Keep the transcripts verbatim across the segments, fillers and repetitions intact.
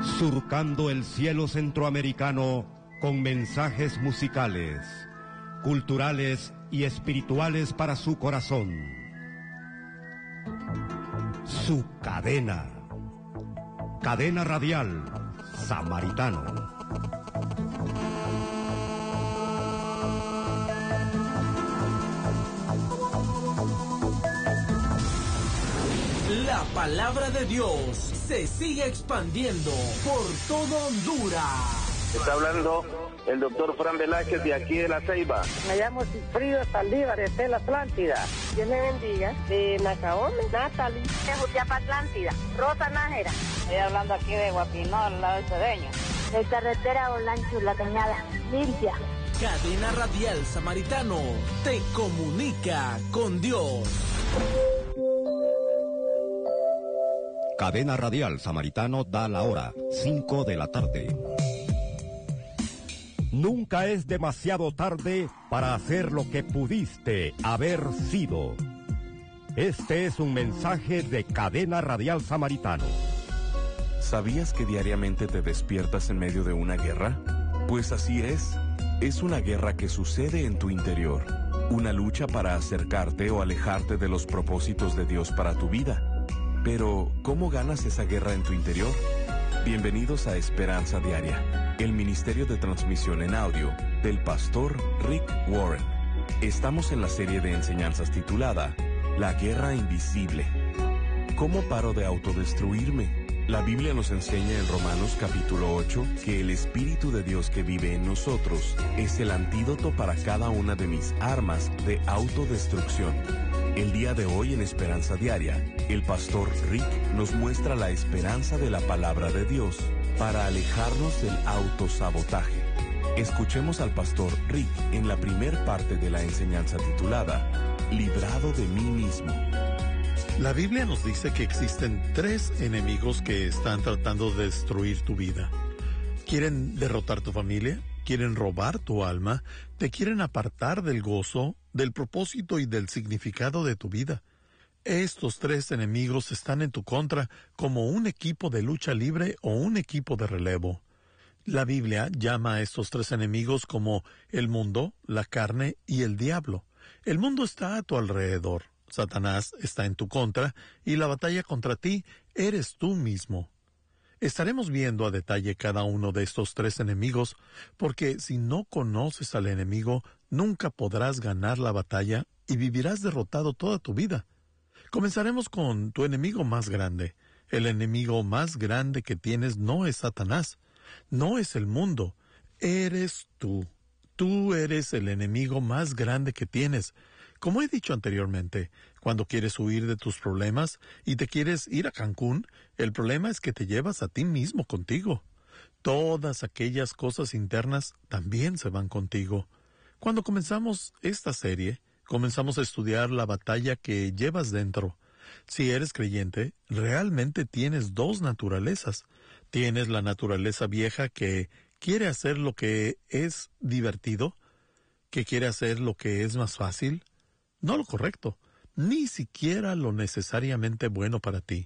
Surcando el cielo centroamericano con mensajes musicales, culturales y espirituales para su corazón. Su cadena. Cadena Radial Samaritano. La palabra de Dios se sigue expandiendo por todo Honduras. Está hablando el doctor Fran Velázquez de aquí de La Ceiba. Me llamo Cifrido Saldívar, de la Atlántida. Dios me bendiga. De Nacaome, Natalie. De Jutiapa, Atlántida. Rosa Nájera. Estoy hablando aquí de Guapinol, al lado de Cedeño. De carretera Olancho, La Cañada. Limpia. Cadena Radial Samaritano te comunica con Dios. Cadena Radial Samaritano da la hora, cinco de la tarde. Nunca es demasiado tarde para hacer lo que pudiste haber sido. Este es un mensaje de Cadena Radial Samaritano. ¿Sabías que diariamente te despiertas en medio de una guerra? Pues así es. Es una guerra que sucede en tu interior. Una lucha para acercarte o alejarte de los propósitos de Dios para tu vida. Pero, ¿cómo ganas esa guerra en tu interior? Bienvenidos a Esperanza Diaria, el ministerio de transmisión en audio del pastor Rick Warren. Estamos en la serie de enseñanzas titulada La Guerra Invisible. ¿Cómo paro de autodestruirme? La Biblia nos enseña en Romanos capítulo ocho que el Espíritu de Dios que vive en nosotros es el antídoto para cada una de mis armas de autodestrucción. El día de hoy en Esperanza Diaria, el pastor Rick nos muestra la esperanza de la palabra de Dios para alejarnos del autosabotaje. Escuchemos al pastor Rick en la primer parte de la enseñanza titulada Librado de mí mismo. La Biblia nos dice que existen tres enemigos que están tratando de destruir tu vida. Quieren derrotar tu familia, quieren robar tu alma, te quieren apartar del gozo, del propósito y del significado de tu vida. Estos tres enemigos están en tu contra como un equipo de lucha libre o un equipo de relevo. La Biblia llama a estos tres enemigos como el mundo, la carne y el diablo. El mundo está a tu alrededor, Satanás está en tu contra y la batalla contra ti eres tú mismo. Estaremos viendo a detalle cada uno de estos tres enemigos, porque si no conoces al enemigo, nunca podrás ganar la batalla y vivirás derrotado toda tu vida. Comenzaremos con tu enemigo más grande. El enemigo más grande que tienes no es Satanás, no es el mundo, eres tú. Tú eres el enemigo más grande que tienes. Como he dicho anteriormente, cuando quieres huir de tus problemas y te quieres ir a Cancún, el problema es que te llevas a ti mismo contigo. Todas aquellas cosas internas también se van contigo. Cuando comenzamos esta serie, comenzamos a estudiar la batalla que llevas dentro. Si eres creyente, realmente tienes dos naturalezas. Tienes la naturaleza vieja que quiere hacer lo que es divertido, que quiere hacer lo que es más fácil, no lo correcto, ni siquiera lo necesariamente bueno para ti.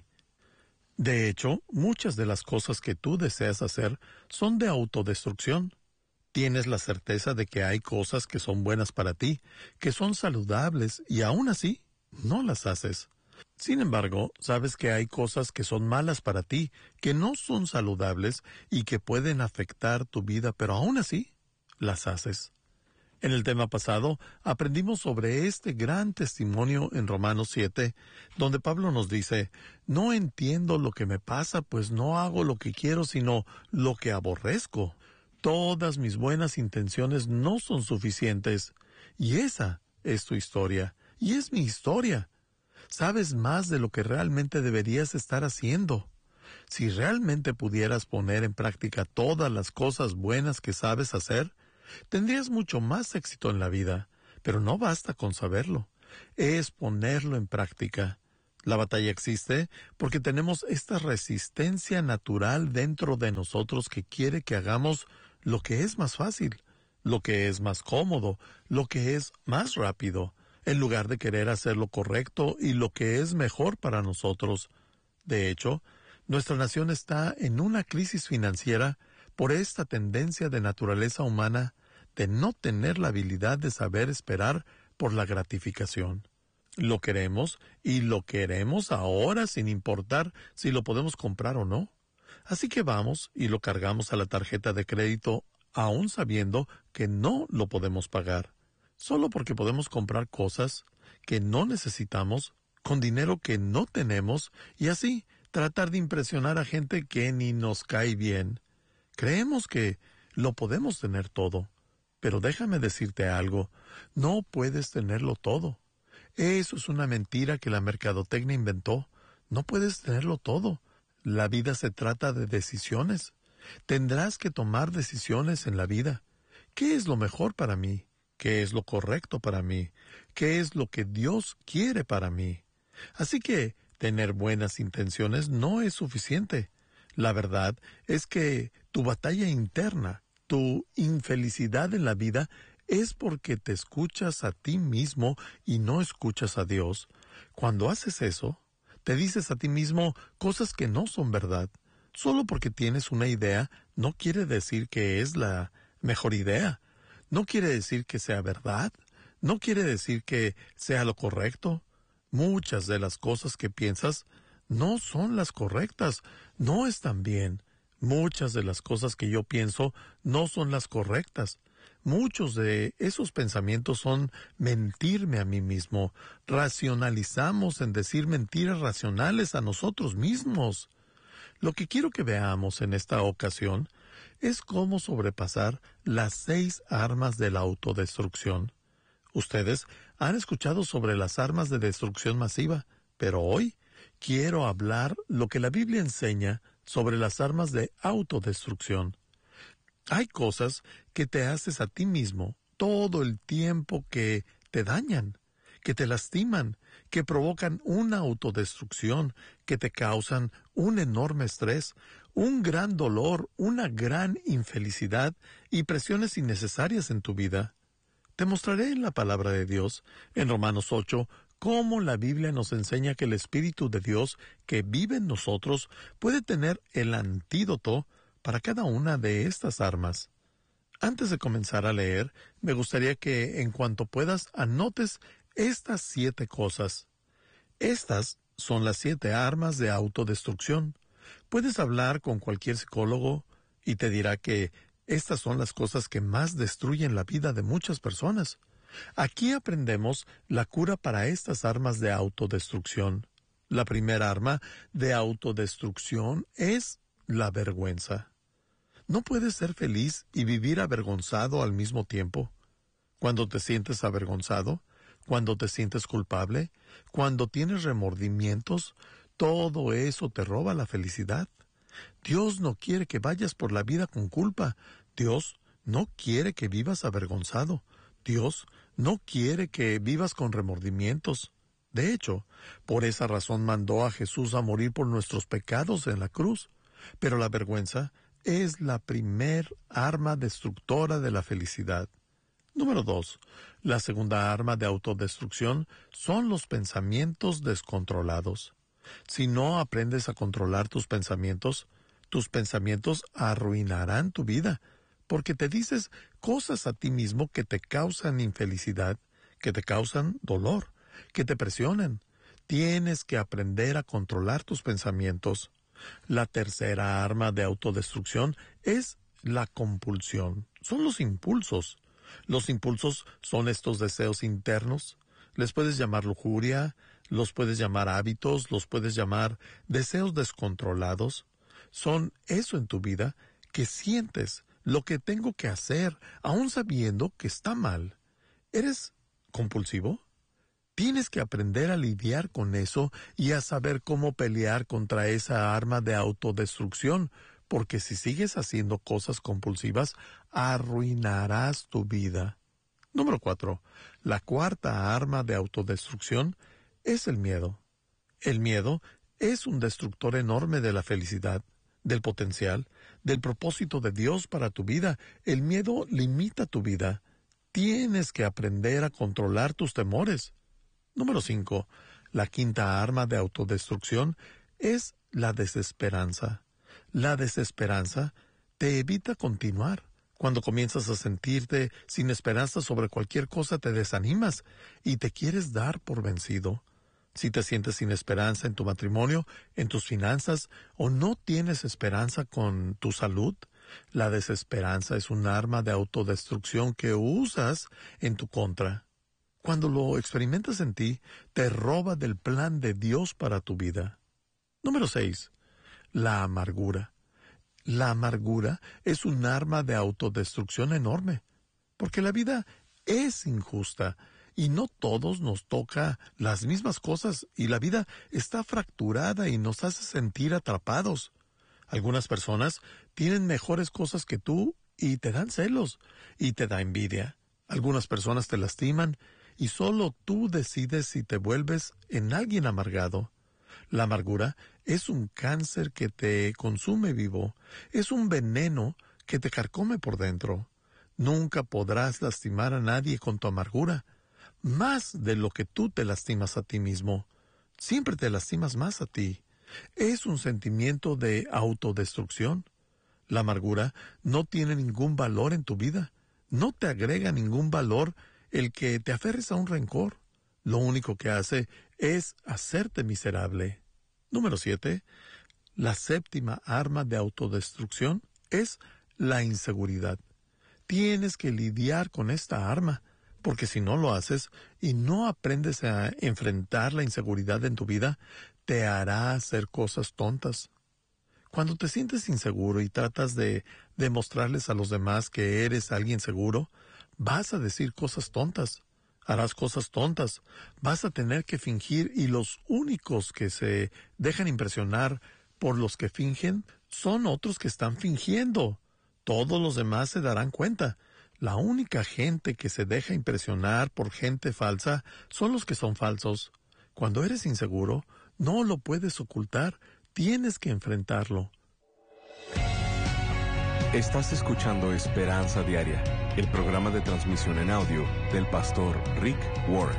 De hecho, muchas de las cosas que tú deseas hacer son de autodestrucción. Tienes la certeza de que hay cosas que son buenas para ti, que son saludables, y aún así, no las haces. Sin embargo, sabes que hay cosas que son malas para ti, que no son saludables y que pueden afectar tu vida, pero aún así, las haces. En el tema pasado, aprendimos sobre este gran testimonio en Romanos siete, donde Pablo nos dice, no entiendo lo que me pasa, pues no hago lo que quiero, sino lo que aborrezco. Todas mis buenas intenciones no son suficientes. Y esa es tu historia, y es mi historia. Sabes más de lo que realmente deberías estar haciendo. Si realmente pudieras poner en práctica todas las cosas buenas que sabes hacer, tendrías mucho más éxito en la vida, pero no basta con saberlo. Es ponerlo en práctica. La batalla existe porque tenemos esta resistencia natural dentro de nosotros que quiere que hagamos lo que es más fácil, lo que es más cómodo, lo que es más rápido, en lugar de querer hacer lo correcto y lo que es mejor para nosotros. De hecho, Nuestra nación está en una crisis financiera por esta tendencia de naturaleza humana de no tener la habilidad de saber esperar por la gratificación. Lo queremos y lo queremos ahora sin importar si lo podemos comprar o no. Así que vamos y lo cargamos a la tarjeta de crédito aún sabiendo que no lo podemos pagar, solo porque podemos comprar cosas que no necesitamos con dinero que no tenemos y así tratar de impresionar a gente que ni nos cae bien. Creemos que lo podemos tener todo, pero déjame decirte algo, no puedes tenerlo todo. Eso es una mentira que la mercadotecnia inventó. No puedes tenerlo todo. La vida se trata de decisiones. Tendrás que tomar decisiones en la vida. ¿Qué es lo mejor para mí? ¿Qué es lo correcto para mí? ¿Qué es lo que Dios quiere para mí? Así que tener buenas intenciones no es suficiente. La verdad es que tu batalla interna, tu infelicidad en la vida, es porque te escuchas a ti mismo y no escuchas a Dios. Cuando haces eso, te dices a ti mismo cosas que no son verdad. Solo porque tienes una idea no quiere decir que es la mejor idea. No quiere decir que sea verdad. No quiere decir que sea lo correcto. Muchas de las cosas que piensas no son las correctas. No están bien. Muchas de las cosas que yo pienso no son las correctas. Muchos de esos pensamientos son mentirme a mí mismo. Racionalizamos en decir mentiras racionales a nosotros mismos. Lo que quiero que veamos en esta ocasión es cómo sobrepasar las seis armas de la autodestrucción. Ustedes han escuchado sobre las armas de destrucción masiva, pero hoy quiero hablar lo que la Biblia enseña sobre las armas de autodestrucción. Hay cosas que te haces a ti mismo todo el tiempo que te dañan, que te lastiman, que provocan una autodestrucción, que te causan un enorme estrés, un gran dolor, una gran infelicidad y presiones innecesarias en tu vida. Te mostraré en la palabra de Dios, en Romanos ocho, cómo la Biblia nos enseña que el Espíritu de Dios que vive en nosotros puede tener el antídoto para cada una de estas armas. Antes de comenzar a leer, me gustaría que en cuanto puedas anotes estas siete cosas. Estas son las siete armas de autodestrucción. Puedes hablar con cualquier psicólogo y te dirá que estas son las cosas que más destruyen la vida de muchas personas. Aquí aprendemos la cura para estas armas de autodestrucción. La primera arma de autodestrucción es la vergüenza. No puedes ser feliz y vivir avergonzado al mismo tiempo. Cuando te sientes avergonzado, cuando te sientes culpable, cuando tienes remordimientos, todo eso te roba la felicidad. Dios no quiere que vayas por la vida con culpa. Dios no quiere que vivas avergonzado. Dios no quiere que vivas con remordimientos. De hecho, por esa razón mandó a Jesús a morir por nuestros pecados en la cruz. Pero la vergüenza es la primer arma destructora de la felicidad. Número dos. La segunda arma de autodestrucción son los pensamientos descontrolados. Si no aprendes a controlar tus pensamientos, tus pensamientos arruinarán tu vida, porque te dices cosas a ti mismo que te causan infelicidad, que te causan dolor, que te presionan. Tienes que aprender a controlar tus pensamientos. La tercera arma de autodestrucción es la compulsión. Son los impulsos. Los impulsos son estos deseos internos. Les puedes llamar lujuria, los puedes llamar hábitos, los puedes llamar deseos descontrolados. Son eso en tu vida que sientes lo que tengo que hacer, aun sabiendo que está mal. ¿Eres compulsivo? Tienes que aprender a lidiar con eso y a saber cómo pelear contra esa arma de autodestrucción, porque si sigues haciendo cosas compulsivas, arruinarás tu vida. Número cuatro. La cuarta arma de autodestrucción es el miedo. El miedo es un destructor enorme de la felicidad, del potencial, del propósito de Dios para tu vida. El miedo limita tu vida. Tienes que aprender a controlar tus temores. Número cinco. La quinta arma de autodestrucción es la desesperanza. La desesperanza te evita continuar. Cuando comienzas a sentirte sin esperanza sobre cualquier cosa, te desanimas y te quieres dar por vencido. Si te sientes sin esperanza en tu matrimonio, en tus finanzas, o no tienes esperanza con tu salud, la desesperanza es un arma de autodestrucción que usas en tu contra. Cuando lo experimentas en ti, te roba del plan de Dios para tu vida. Número seis. La amargura. La amargura es un arma de autodestrucción enorme, porque la vida es injusta y no todos nos toca las mismas cosas y la vida está fracturada y nos hace sentir atrapados. Algunas personas tienen mejores cosas que tú y te dan celos y te da envidia. Algunas personas te lastiman y solo tú decides si te vuelves en alguien amargado. La amargura es un cáncer que te consume vivo, es un veneno que te carcome por dentro. Nunca podrás lastimar a nadie con tu amargura, más de lo que tú te lastimas a ti mismo. Siempre te lastimas más a ti. Es un sentimiento de autodestrucción. La amargura no tiene ningún valor en tu vida. No te agrega ningún valor el que te aferres a un rencor. Lo único que hace es hacerte miserable. Número siete. La séptima arma de autodestrucción es la inseguridad. Tienes que lidiar con esta arma, porque si no lo haces y no aprendes a enfrentar la inseguridad en tu vida, te hará hacer cosas tontas. Cuando te sientes inseguro y tratas de demostrarles a los demás que eres alguien seguro, vas a decir cosas tontas. Harás cosas tontas, vas a tener que fingir y los únicos que se dejan impresionar por los que fingen son otros que están fingiendo. Todos los demás se darán cuenta. La única gente que se deja impresionar por gente falsa son los que son falsos. Cuando eres inseguro, no lo puedes ocultar, tienes que enfrentarlo. Estás escuchando Esperanza Diaria, el programa de transmisión en audio del pastor Rick Warren.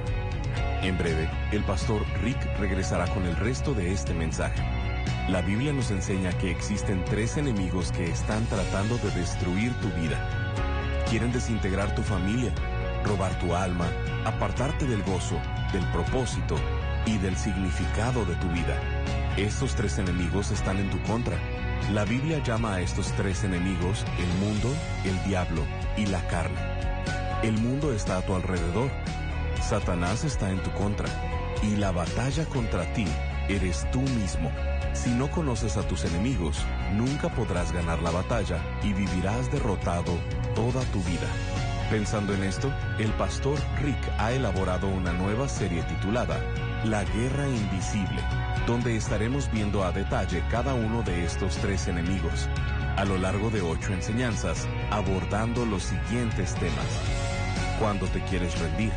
En breve, el pastor Rick regresará con el resto de este mensaje. La Biblia nos enseña que existen tres enemigos que están tratando de destruir tu vida. Quieren desintegrar tu familia, robar tu alma, apartarte del gozo, del propósito y del significado de tu vida. Estos tres enemigos están en tu contra. La Biblia llama a estos tres enemigos el mundo, el diablo y la carne. El mundo está a tu alrededor. Satanás está en tu contra. Y la batalla contra ti eres tú mismo. Si no conoces a tus enemigos, nunca podrás ganar la batalla y vivirás derrotado toda tu vida. Pensando en esto, el pastor Rick ha elaborado una nueva serie titulada La Guerra Invisible, donde estaremos viendo a detalle cada uno de estos tres enemigos, a lo largo de ocho enseñanzas, abordando los siguientes temas. Cuando te quieres rendir,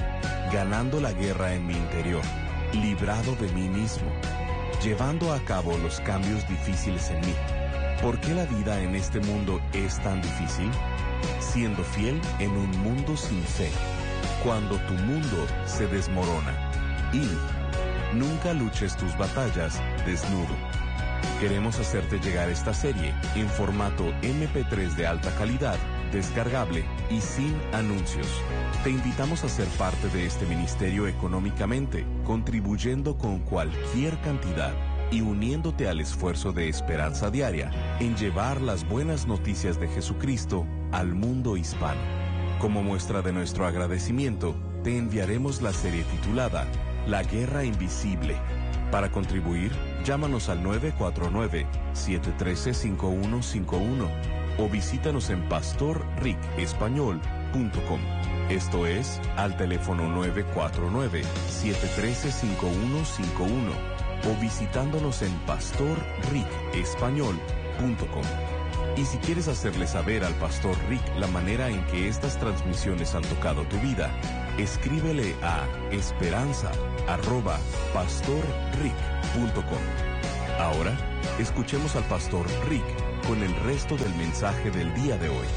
ganando la guerra en mi interior, librado de mí mismo, llevando a cabo los cambios difíciles en mí. ¿Por qué la vida en este mundo es tan difícil? Siendo fiel en un mundo sin fe, cuando tu mundo se desmorona. Y nunca luches tus batallas desnudo. Queremos hacerte llegar esta serie en formato eme pe tres de alta calidad, descargable y sin anuncios. Te invitamos a ser parte de este ministerio económicamente, contribuyendo con cualquier cantidad y uniéndote al esfuerzo de Esperanza Diaria en llevar las buenas noticias de Jesucristo al mundo hispano. Como muestra de nuestro agradecimiento, te enviaremos la serie titulada La Guerra Invisible. Para contribuir, llámanos al nueve cuatro nueve, siete uno tres, cinco uno cinco uno o visítanos en pastor rick español punto com. Esto es, al teléfono nueve cuatro nueve, siete uno tres, cinco uno cinco uno o visitándonos en pastor rick español punto com. Y si quieres hacerle saber al pastor Rick la manera en que estas transmisiones han tocado tu vida, escríbele a esperanza arroba pastorrick punto com. Ahora, escuchemos al pastor Rick con el resto del mensaje del día de hoy.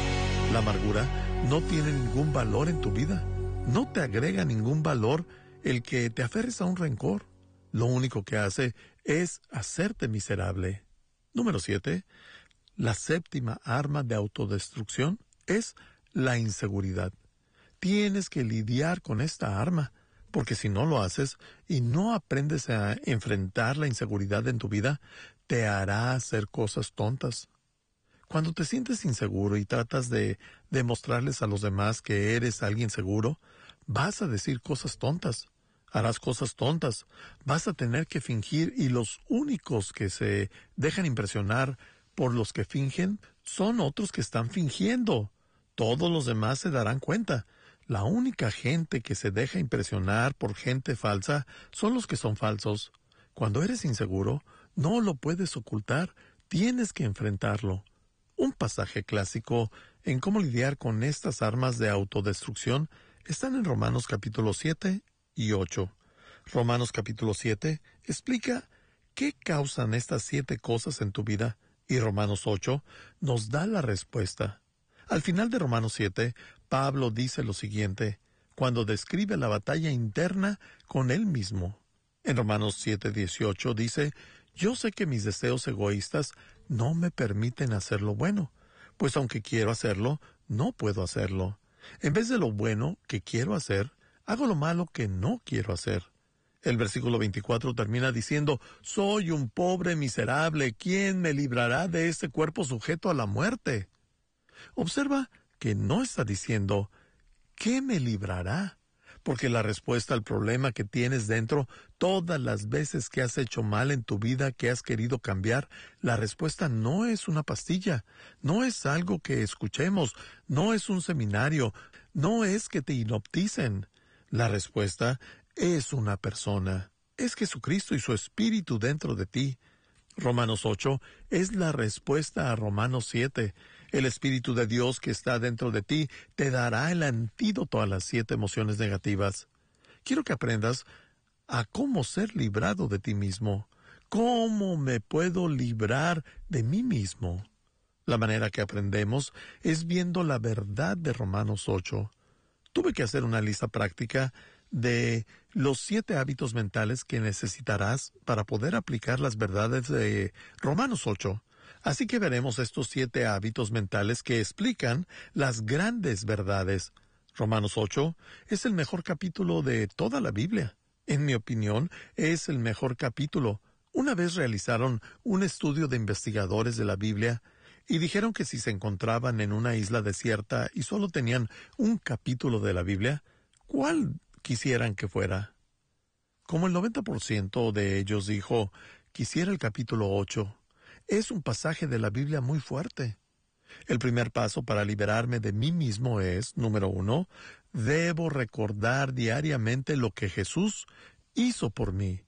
La amargura no tiene ningún valor en tu vida. No te agrega ningún valor el que te aferres a un rencor. Lo único que hace es hacerte miserable. Número siete. La séptima arma de autodestrucción es la inseguridad. Tienes que lidiar con esta arma, porque si no lo haces y no aprendes a enfrentar la inseguridad en tu vida, te hará hacer cosas tontas. Cuando te sientes inseguro y tratas de demostrarles a los demás que eres alguien seguro, vas a decir cosas tontas, harás cosas tontas, vas a tener que fingir y los únicos que se dejan impresionar por los que fingen son otros que están fingiendo. Todos los demás se darán cuenta. La única gente que se deja impresionar por gente falsa son los que son falsos. Cuando eres inseguro, no lo puedes ocultar, tienes que enfrentarlo. Un pasaje clásico en cómo lidiar con estas armas de autodestrucción están en Romanos capítulo siete y ocho. Romanos capítulo siete explica qué causan estas siete cosas en tu vida y Romanos ocho nos da la respuesta. Al final de Romanos siete, Pablo dice lo siguiente, cuando describe la batalla interna con él mismo. En Romanos siete dieciocho dice, yo sé que mis deseos egoístas no me permiten hacer lo bueno, pues aunque quiero hacerlo, no puedo hacerlo. En vez de lo bueno que quiero hacer, hago lo malo que no quiero hacer. El versículo veinticuatro termina diciendo, soy un pobre miserable, ¿quién me librará de este cuerpo sujeto a la muerte? Observa que no está diciendo, ¿qué me librará? Porque la respuesta al problema que tienes dentro, todas las veces que has hecho mal en tu vida, que has querido cambiar, la respuesta no es una pastilla, no es algo que escuchemos, no es un seminario, no es que te hipnoticen. La respuesta es una persona, es Jesucristo y su Espíritu dentro de ti. Romanos ocho es la respuesta a Romanos siete. El Espíritu de Dios que está dentro de ti te dará el antídoto a las siete emociones negativas. Quiero que aprendas a cómo ser librado de ti mismo. ¿Cómo me puedo librar de mí mismo? La manera que aprendemos es viendo la verdad de Romanos ocho. Tuve que hacer una lista práctica de los siete hábitos mentales que necesitarás para poder aplicar las verdades de Romanos ocho. Así que veremos estos siete hábitos mentales que explican las grandes verdades. Romanos ocho es el mejor capítulo de toda la Biblia. En mi opinión, es el mejor capítulo. Una vez realizaron un estudio de investigadores de la Biblia y dijeron que si se encontraban en una isla desierta y solo tenían un capítulo de la Biblia, ¿cuál quisieran que fuera? Como el noventa por ciento de ellos dijo, quisiera el capítulo ocho. Es un pasaje de la Biblia muy fuerte. El primer paso para liberarme de mí mismo es, número uno, debo recordar diariamente lo que Jesús hizo por mí.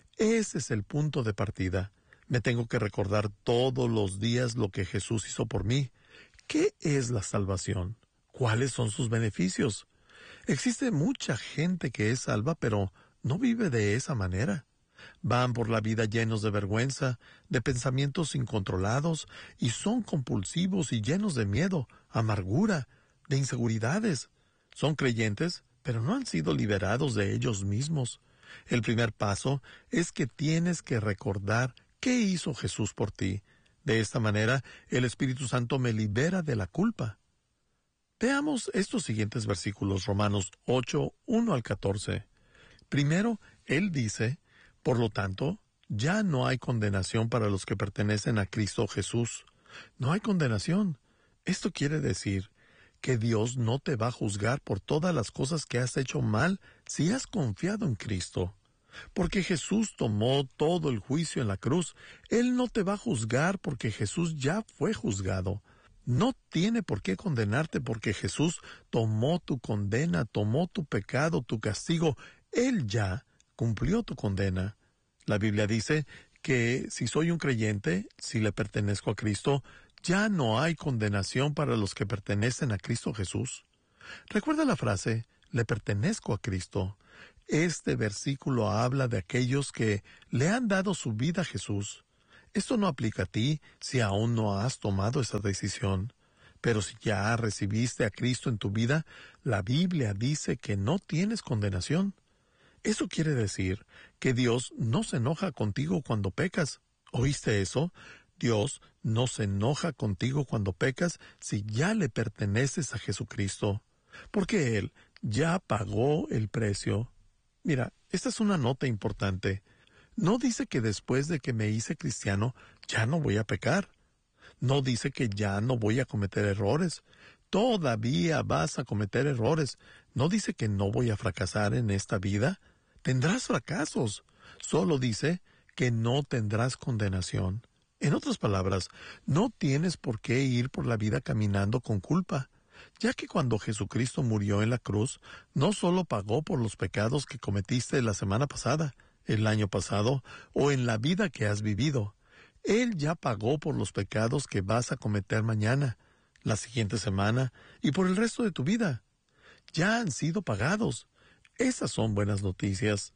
Ese es el punto de partida. Me tengo que recordar todos los días lo que Jesús hizo por mí. ¿Qué es la salvación? ¿Cuáles son sus beneficios? Existe mucha gente que es salva, pero no vive de esa manera. Van por la vida llenos de vergüenza, de pensamientos incontrolados, y son compulsivos y llenos de miedo, amargura, de inseguridades. Son creyentes, pero no han sido liberados de ellos mismos. El primer paso es que tienes que recordar qué hizo Jesús por ti. De esta manera, el Espíritu Santo me libera de la culpa. Veamos estos siguientes versículos, Romanos ocho, uno al catorce. Primero, él dice, por lo tanto, ya no hay condenación para los que pertenecen a Cristo Jesús. No hay condenación. Esto quiere decir que Dios no te va a juzgar por todas las cosas que has hecho mal si has confiado en Cristo. Porque Jesús tomó todo el juicio en la cruz. Él no te va a juzgar porque Jesús ya fue juzgado. No tiene por qué condenarte porque Jesús tomó tu condena, tomó tu pecado, tu castigo. Él ya cumplió tu condena. La Biblia dice que si soy un creyente, si le pertenezco a Cristo, ya no hay condenación para los que pertenecen a Cristo Jesús. Recuerda la frase, le pertenezco a Cristo. Este versículo habla de aquellos que le han dado su vida a Jesús. Esto no aplica a ti si aún no has tomado esa decisión. Pero si ya recibiste a Cristo en tu vida, la Biblia dice que no tienes condenación. Eso quiere decir que Dios no se enoja contigo cuando pecas. ¿Oíste eso? Dios no se enoja contigo cuando pecas si ya le perteneces a Jesucristo, porque Él ya pagó el precio. Mira, esta es una nota importante. No dice que después de que me hice cristiano ya no voy a pecar. No dice que ya no voy a cometer errores. Todavía vas a cometer errores. No dice que no voy a fracasar en esta vida. Tendrás fracasos. Solo dice que no tendrás condenación. En otras palabras, no tienes por qué ir por la vida caminando con culpa, ya que cuando Jesucristo murió en la cruz, no solo pagó por los pecados que cometiste la semana pasada, el año pasado, o en la vida que has vivido. Él ya pagó por los pecados que vas a cometer mañana, la siguiente semana, y por el resto de tu vida. Ya han sido pagados. Esas son buenas noticias.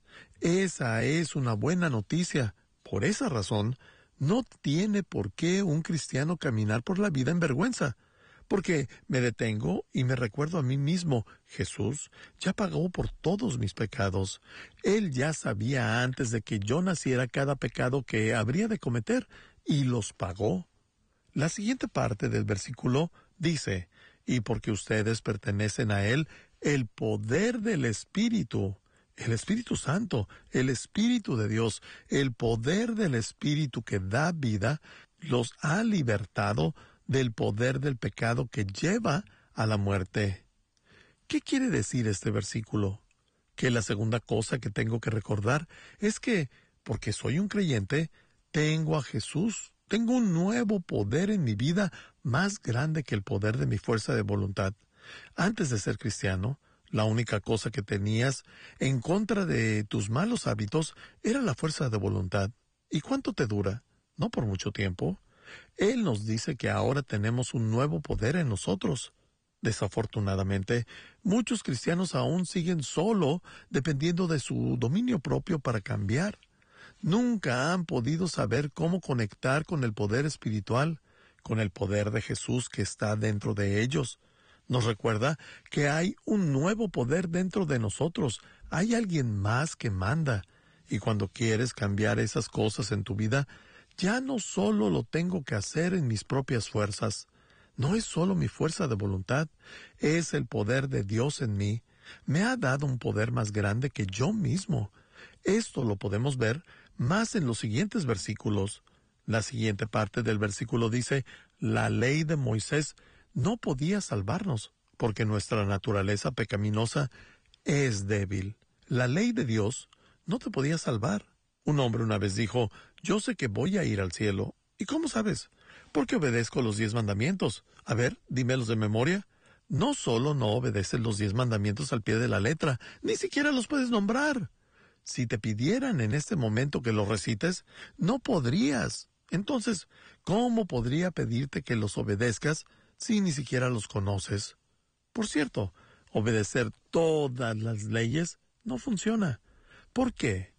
Esa es una buena noticia. Por esa razón, no tiene por qué un cristiano caminar por la vida en vergüenza, porque me detengo y me recuerdo a mí mismo, Jesús ya pagó por todos mis pecados. Él ya sabía antes de que yo naciera cada pecado que habría de cometer, y los pagó. La siguiente parte del versículo dice, y porque ustedes pertenecen a Él, el poder del Espíritu, el Espíritu Santo, el Espíritu de Dios, el poder del Espíritu que da vida, los ha libertado del poder del pecado que lleva a la muerte. ¿Qué quiere decir este versículo? Que la segunda cosa que tengo que recordar es que, porque soy un creyente, tengo a Jesús, tengo un nuevo poder en mi vida más grande que el poder de mi fuerza de voluntad. Antes de ser cristiano, la única cosa que tenías en contra de tus malos hábitos era la fuerza de voluntad. ¿Y cuánto te dura? No por mucho tiempo. Él nos dice que ahora tenemos un nuevo poder en nosotros. Desafortunadamente, muchos cristianos aún siguen solo dependiendo de su dominio propio para cambiar. Nunca han podido saber cómo conectar con el poder espiritual, con el poder de Jesús que está dentro de ellos. Nos recuerda que hay un nuevo poder dentro de nosotros. Hay alguien más que manda. Y cuando quieres cambiar esas cosas en tu vida, ya no solo lo tengo que hacer en mis propias fuerzas. No es solo mi fuerza de voluntad, es el poder de Dios en mí. Me ha dado un poder más grande que yo mismo. Esto lo podemos ver más en los siguientes versículos. La siguiente parte del versículo dice, la ley de Moisés no podía salvarnos, porque nuestra naturaleza pecaminosa es débil. La ley de Dios no te podía salvar. Un hombre una vez dijo, yo sé que voy a ir al cielo. ¿Y cómo sabes? Porque obedezco los diez mandamientos. A ver, dímelos de memoria. No solo no obedeces los diez mandamientos al pie de la letra, ni siquiera los puedes nombrar. Si te pidieran en este momento que los recites, no podrías. Entonces, ¿cómo podría pedirte que los obedezcas si ni siquiera los conoces? Por cierto, obedecer todas las leyes no funciona. ¿Por qué?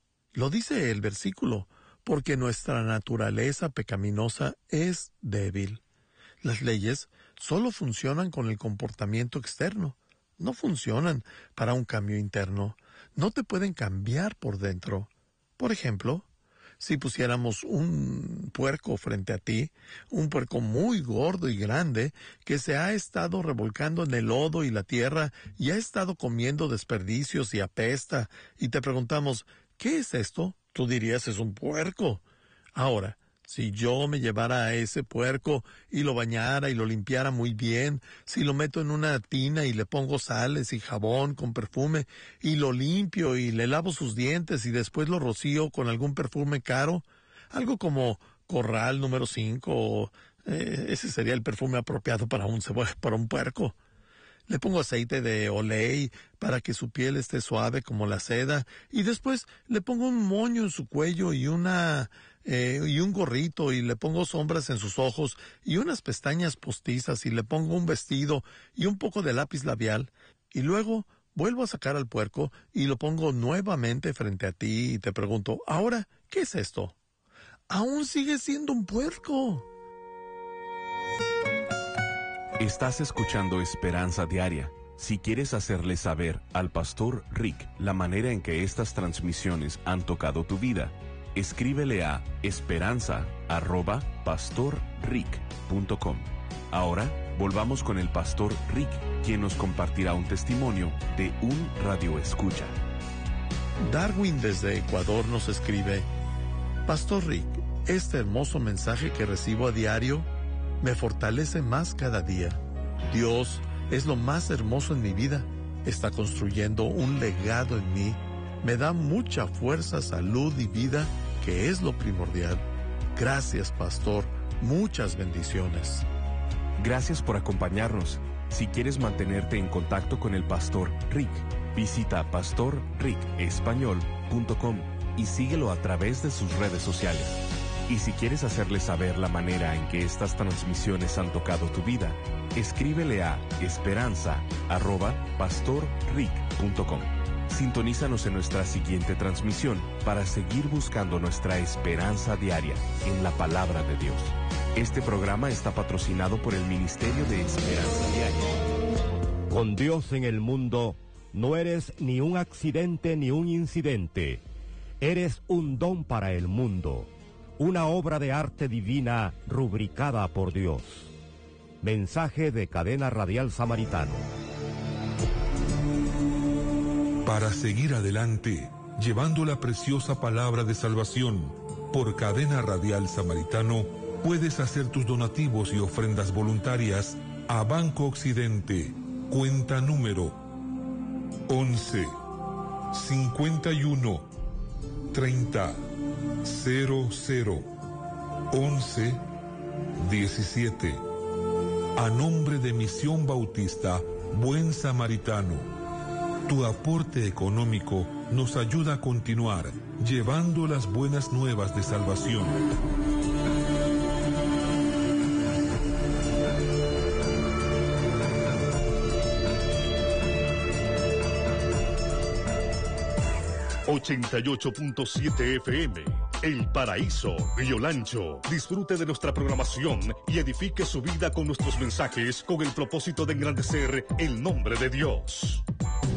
Lo dice el versículo, porque nuestra naturaleza pecaminosa es débil. Las leyes solo funcionan con el comportamiento externo, no funcionan para un cambio interno, no te pueden cambiar por dentro. Por ejemplo, si pusiéramos un puerco frente a ti, un puerco muy gordo y grande, que se ha estado revolcando en el lodo y la tierra y ha estado comiendo desperdicios y apesta, y te preguntamos, ¿qué es esto? Tú dirías, es un puerco. Ahora, si yo me llevara a ese puerco y lo bañara y lo limpiara muy bien, si lo meto en una tina y le pongo sales y jabón con perfume y lo limpio y le lavo sus dientes y después lo rocío con algún perfume caro, algo como Corral número cinco, eh, ese sería el perfume apropiado para un, para un puerco. Le pongo aceite de olei para que su piel esté suave como la seda y después le pongo un moño en su cuello y una eh, y un gorrito y le pongo sombras en sus ojos y unas pestañas postizas y le pongo un vestido y un poco de lápiz labial y luego vuelvo a sacar al puerco y lo pongo nuevamente frente a ti y te pregunto, ahora, ¿qué es esto? Aún sigue siendo un puerco. Estás escuchando Esperanza Diaria. Si quieres hacerle saber al Pastor Rick la manera en que estas transmisiones han tocado tu vida, escríbele a esperanza arroba pastorrick punto com. Ahora volvamos con el Pastor Rick, quien nos compartirá un testimonio de un radioescucha. Darwin desde Ecuador nos escribe: Pastor Rick, este hermoso mensaje que recibo a diario me fortalece más cada día. Dios es lo más hermoso en mi vida. Está construyendo un legado en mí. Me da mucha fuerza, salud y vida, que es lo primordial. Gracias, Pastor. Muchas bendiciones. Gracias por acompañarnos. Si quieres mantenerte en contacto con el Pastor Rick, visita pastor rick español punto com y síguelo a través de sus redes sociales. Y si quieres hacerle saber la manera en que estas transmisiones han tocado tu vida, escríbele a esperanza arroba pastorrick punto com. Sintonízanos en nuestra siguiente transmisión para seguir buscando nuestra esperanza diaria en la palabra de Dios. Este programa está patrocinado por el Ministerio de Esperanza Diaria. Con Dios en el mundo, no eres ni un accidente ni un incidente. Eres un don para el mundo. Una obra de arte divina rubricada por Dios. Mensaje de Cadena Radial Samaritano. Para seguir adelante, llevando la preciosa palabra de salvación, por Cadena Radial Samaritano, puedes hacer tus donativos y ofrendas voluntarias a Banco Occidente, cuenta número once, cincuenta y uno, treinta, cero cero, once, diecisiete. A nombre de Misión Bautista Buen Samaritano, tu aporte económico nos ayuda a continuar llevando las buenas nuevas de salvación. ochenta y ocho punto siete F M, El Paraíso, Río Lancho. Disfrute de nuestra programación y edifique su vida con nuestros mensajes con el propósito de engrandecer el nombre de Dios.